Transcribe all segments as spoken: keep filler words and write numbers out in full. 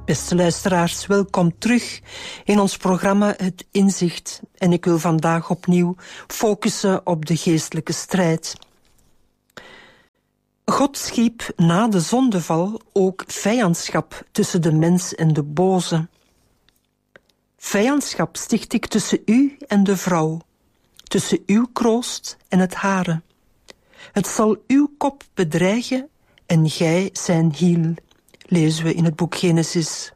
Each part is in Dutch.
Beste luisteraars, welkom terug in ons programma Het Inzicht. En ik wil vandaag opnieuw focussen op de geestelijke strijd. God schiep na de zondeval ook vijandschap tussen de mens en de boze. Vijandschap sticht ik tussen u en de vrouw, tussen uw kroost en het hare. Het zal uw kop bedreigen en gij zijn hiel, lezen we in het boek Genesis.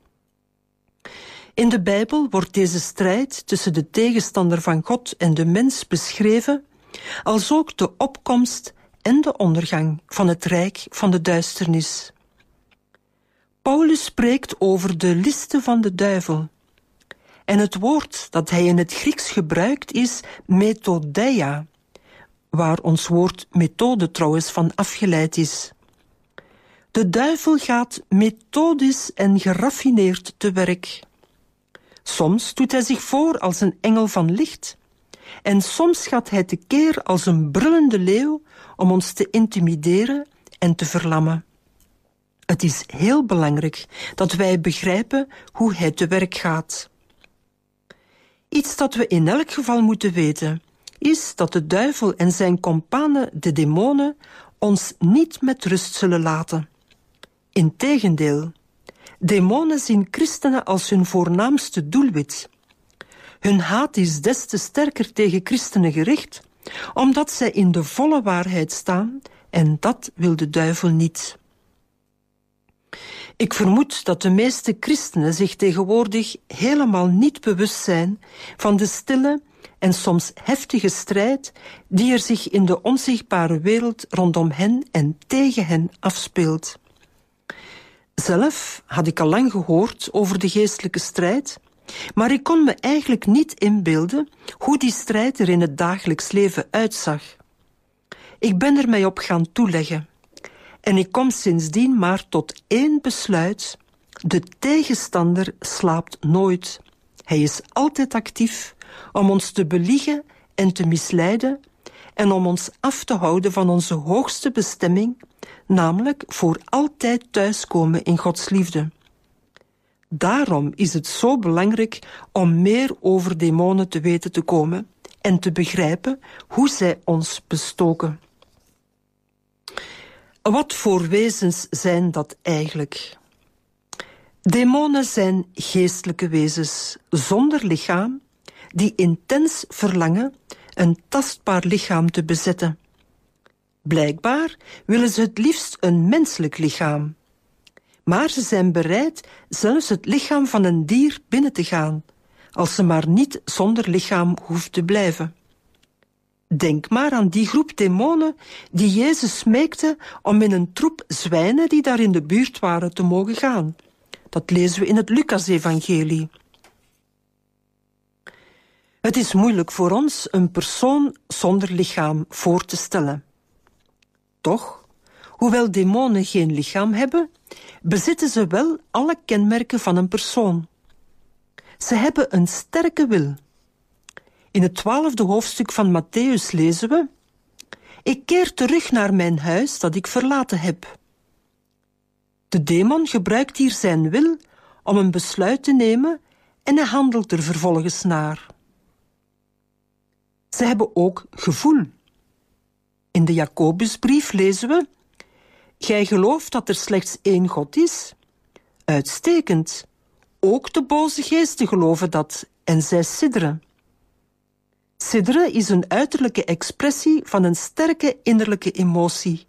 In de Bijbel wordt deze strijd tussen de tegenstander van God en de mens beschreven, als ook de opkomst en de ondergang van het rijk van de duisternis. Paulus spreekt over de listen van de duivel. En het woord dat hij in het Grieks gebruikt is methodeia, waar ons woord methode trouwens van afgeleid is. De duivel gaat methodisch en geraffineerd te werk. Soms doet hij zich voor als een engel van licht, en soms gaat hij tekeer als een brullende leeuw om ons te intimideren en te verlammen. Het is heel belangrijk dat wij begrijpen hoe hij te werk gaat. Iets dat we in elk geval moeten weten, is dat de duivel en zijn kompanen, de demonen, ons niet met rust zullen laten. Integendeel, demonen zien christenen als hun voornaamste doelwit. Hun haat is des te sterker tegen christenen gericht, omdat zij in de volle waarheid staan, en dat wil de duivel niet. Ik vermoed dat de meeste christenen zich tegenwoordig helemaal niet bewust zijn van de stille en soms heftige strijd die er zich in de onzichtbare wereld rondom hen en tegen hen afspeelt. Zelf had ik al lang gehoord over de geestelijke strijd, maar ik kon me eigenlijk niet inbeelden hoe die strijd er in het dagelijks leven uitzag. Ik ben er mij op gaan toeleggen en ik kom sindsdien maar tot één besluit: de tegenstander slaapt nooit. Hij is altijd actief om ons te beliegen en te misleiden en om ons af te houden van onze hoogste bestemming, namelijk voor altijd thuiskomen in Gods liefde. Daarom is het zo belangrijk om meer over demonen te weten te komen en te begrijpen hoe zij ons bestoken. Wat voor wezens zijn dat eigenlijk? Demonen zijn geestelijke wezens zonder lichaam die intens verlangen een tastbaar lichaam te bezetten. Blijkbaar willen ze het liefst een menselijk lichaam. Maar ze zijn bereid zelfs het lichaam van een dier binnen te gaan, als ze maar niet zonder lichaam hoeft te blijven. Denk maar aan die groep demonen die Jezus smeekte om in een troep zwijnen die daar in de buurt waren te mogen gaan. Dat lezen we in het Lucas-evangelie. Het is moeilijk voor ons een persoon zonder lichaam voor te stellen. Toch, hoewel demonen geen lichaam hebben, bezitten ze wel alle kenmerken van een persoon. Ze hebben een sterke wil. In het twaalfde hoofdstuk van Mattheüs lezen we: ik keer terug naar mijn huis dat ik verlaten heb. De demon gebruikt hier zijn wil om een besluit te nemen en hij handelt er vervolgens naar. Ze hebben ook gevoel. In de Jacobusbrief lezen we: gij gelooft dat er slechts één God is? Uitstekend. Ook de boze geesten geloven dat en zij sidderen. Sidderen is een uiterlijke expressie van een sterke innerlijke emotie.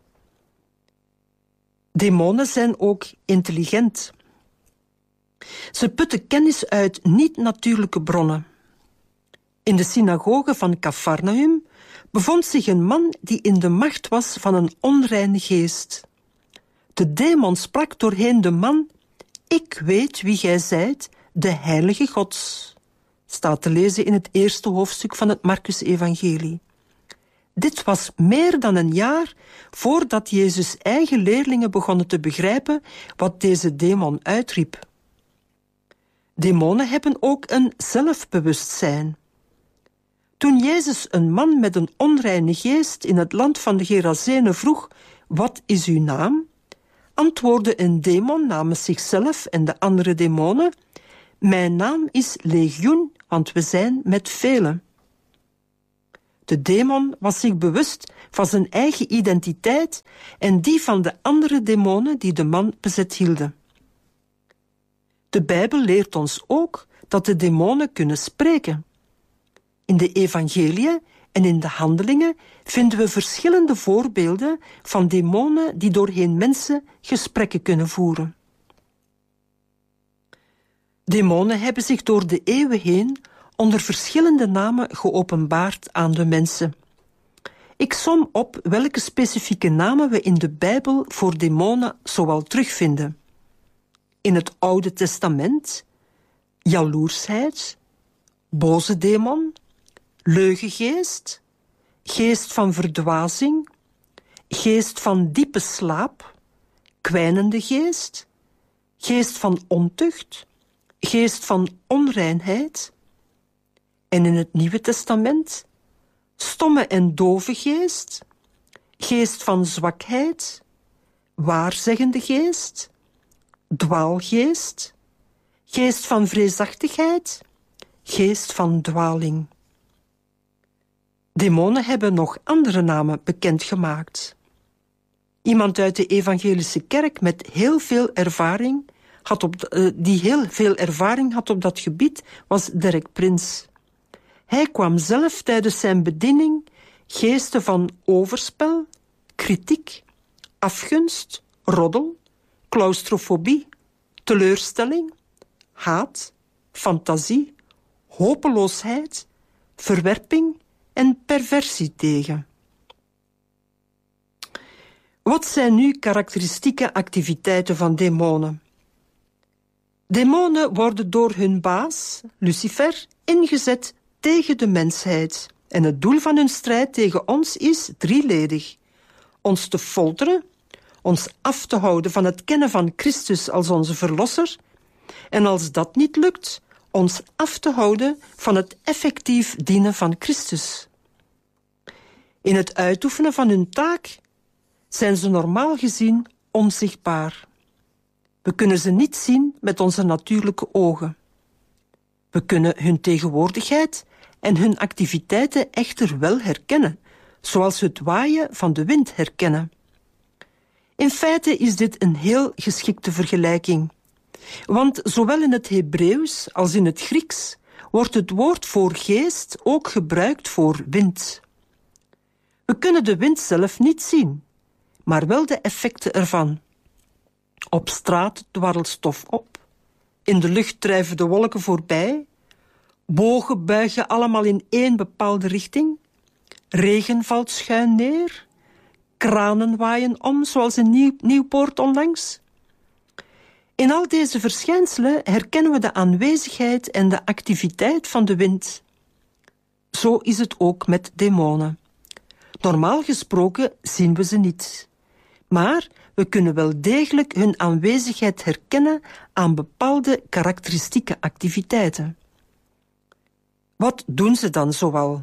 Demonen zijn ook intelligent. Ze putten kennis uit niet-natuurlijke bronnen. In de synagoge van Capharnaüm bevond zich een man die in de macht was van een onreine geest. De demon sprak doorheen de man: ik weet wie gij zijt, de heilige Gods. Staat te lezen in het eerste hoofdstuk van het Marcus-evangelie. Dit was meer dan een jaar voordat Jezus' eigen leerlingen begonnen te begrijpen wat deze demon uitriep. Demonen hebben ook een zelfbewustzijn. Toen Jezus een man met een onreine geest in het land van de Gerazenen vroeg: wat is uw naam? antwoordde een demon namens zichzelf en de andere demonen: mijn naam is Legioen, want we zijn met velen. De demon was zich bewust van zijn eigen identiteit en die van de andere demonen die de man bezet hielden. De Bijbel leert ons ook dat de demonen kunnen spreken. In de evangeliën en in de handelingen vinden we verschillende voorbeelden van demonen die doorheen mensen gesprekken kunnen voeren. Demonen hebben zich door de eeuwen heen onder verschillende namen geopenbaard aan de mensen. Ik som op welke specifieke namen we in de Bijbel voor demonen zoal terugvinden. In het Oude Testament: jaloersheid, boze demon, leugengeest, geest van verdwazing, geest van diepe slaap, kwijnende geest, geest van ontucht, geest van onreinheid. En in het Nieuwe Testament: stomme en dove geest, geest van zwakheid, waarzeggende geest, dwaalgeest, geest van vreesachtigheid, geest van dwaling. Demonen hebben nog andere namen bekendgemaakt. Iemand uit de evangelische kerk met heel veel ervaring had op de, uh, die heel veel ervaring had op dat gebied was Derek Prince. Hij kwam zelf tijdens zijn bediening geesten van overspel, kritiek, afgunst, roddel, claustrofobie, teleurstelling, haat, fantasie, hopeloosheid, verwerping en perversie tegen. Wat zijn nu karakteristieke activiteiten van demonen? Demonen worden door hun baas, Lucifer, ingezet tegen de mensheid. En het doel van hun strijd tegen ons is drieledig: ons te folteren, ons af te houden van het kennen van Christus als onze verlosser, en als dat niet lukt, ons af te houden van het effectief dienen van Christus. In het uitoefenen van hun taak zijn ze normaal gezien onzichtbaar. We kunnen ze niet zien met onze natuurlijke ogen. We kunnen hun tegenwoordigheid en hun activiteiten echter wel herkennen, zoals het waaien van de wind herkennen. In feite is dit een heel geschikte vergelijking, want zowel in het Hebreeuws als in het Grieks wordt het woord voor geest ook gebruikt voor wind. We kunnen de wind zelf niet zien, maar wel de effecten ervan. Op straat dwarrelt stof op, in de lucht drijven de wolken voorbij, bogen buigen allemaal in één bepaalde richting, regen valt schuin neer, kranen waaien om, zoals in Nieuw- Nieuwpoort onlangs. In al deze verschijnselen herkennen we de aanwezigheid en de activiteit van de wind. Zo is het ook met demonen. Normaal gesproken zien we ze niet, maar we kunnen wel degelijk hun aanwezigheid herkennen aan bepaalde karakteristieke activiteiten. Wat doen ze dan zoal?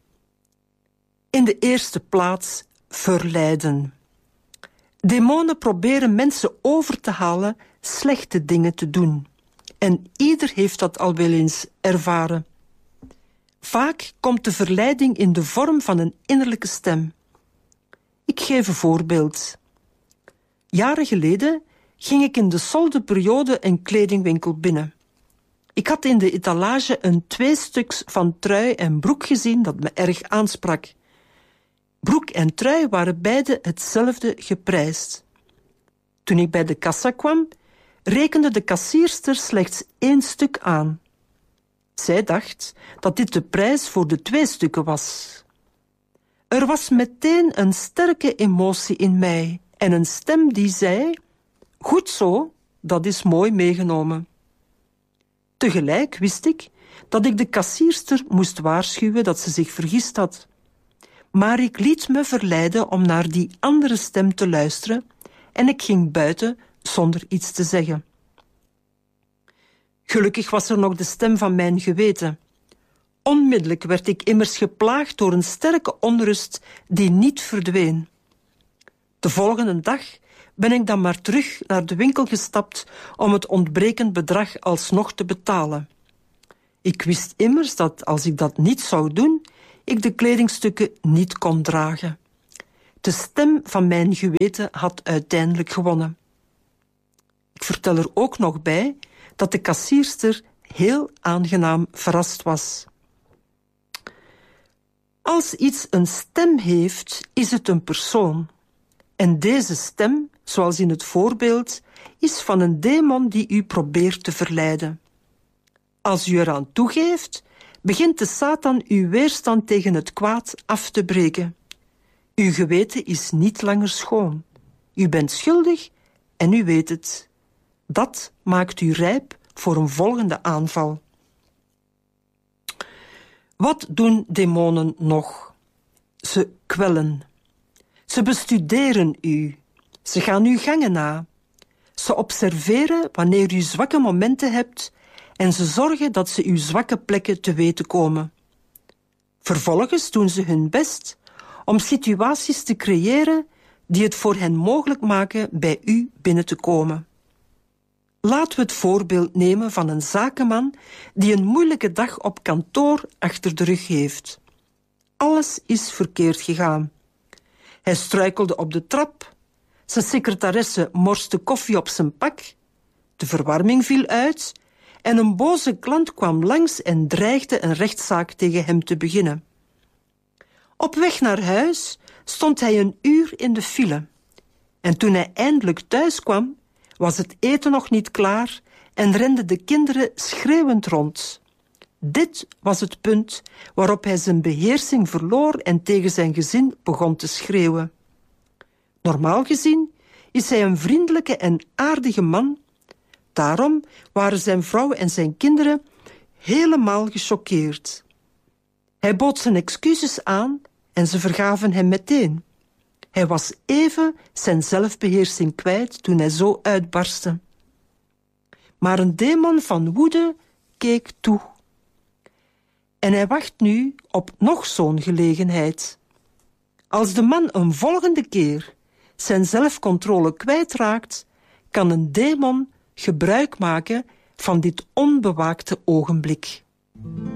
In de eerste plaats verleiden. Demonen proberen mensen over te halen slechte dingen te doen. En ieder heeft dat al wel eens ervaren. Vaak komt de verleiding in de vorm van een innerlijke stem. Ik geef een voorbeeld. Jaren geleden ging ik in de soldeperiode een kledingwinkel binnen. Ik had in de etalage een tweestuks van trui en broek gezien dat me erg aansprak. Broek en trui waren beide hetzelfde geprijsd. Toen ik bij de kassa kwam, rekende de kassierster slechts één stuk aan. Zij dacht dat dit de prijs voor de twee stukken was. Er was meteen een sterke emotie in mij en een stem die zei: goed zo, dat is mooi meegenomen. Tegelijk wist ik dat ik de kassierster moest waarschuwen dat ze zich vergist had. Maar ik liet me verleiden om naar die andere stem te luisteren en ik ging buiten zonder iets te zeggen. Gelukkig was er nog de stem van mijn geweten. Onmiddellijk werd ik immers geplaagd door een sterke onrust die niet verdween. De volgende dag ben ik dan maar terug naar de winkel gestapt om het ontbrekend bedrag alsnog te betalen. Ik wist immers dat als ik dat niet zou doen, ik de kledingstukken niet kon dragen. De stem van mijn geweten had uiteindelijk gewonnen. Ik vertel er ook nog bij dat de kassierster heel aangenaam verrast was. Als iets een stem heeft, is het een persoon. En deze stem, zoals in het voorbeeld, is van een demon die u probeert te verleiden. Als u eraan toegeeft, begint de Satan uw weerstand tegen het kwaad af te breken. Uw geweten is niet langer schoon. U bent schuldig en u weet het. Dat maakt u rijp voor een volgende aanval. Wat doen demonen nog? Ze kwellen. Ze bestuderen u. Ze gaan uw gangen na. Ze observeren wanneer u zwakke momenten hebt en ze zorgen dat ze uw zwakke plekken te weten komen. Vervolgens doen ze hun best om situaties te creëren die het voor hen mogelijk maken bij u binnen te komen. Laten we het voorbeeld nemen van een zakenman die een moeilijke dag op kantoor achter de rug heeft. Alles is verkeerd gegaan. Hij struikelde op de trap, zijn secretaresse morste koffie op zijn pak, de verwarming viel uit en een boze klant kwam langs en dreigde een rechtszaak tegen hem te beginnen. Op weg naar huis stond hij een uur in de file. En toen hij eindelijk thuis kwam, was het eten nog niet klaar en renden de kinderen schreeuwend rond. Dit was het punt waarop hij zijn beheersing verloor en tegen zijn gezin begon te schreeuwen. Normaal gezien is hij een vriendelijke en aardige man. Daarom waren zijn vrouw en zijn kinderen helemaal gechoqueerd. Hij bood zijn excuses aan en ze vergaven hem meteen. Hij was even zijn zelfbeheersing kwijt toen hij zo uitbarstte. Maar een demon van woede keek toe. En hij wacht nu op nog zo'n gelegenheid. Als de man een volgende keer zijn zelfcontrole kwijtraakt, kan een demon gebruik maken van dit onbewaakte ogenblik.